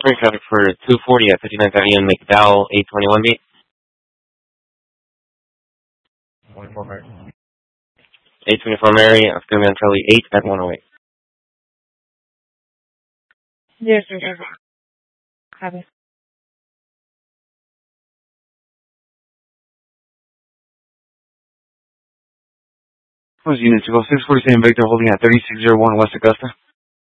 Current traffic for 240 at 59th Avenue, McDowell, 821B. 24 Mary. 824 Mary, Oscar Van Charlie 8 at 108. Yes, sir. Have it. Was Unit 647 Victor holding at 3601 West Augusta?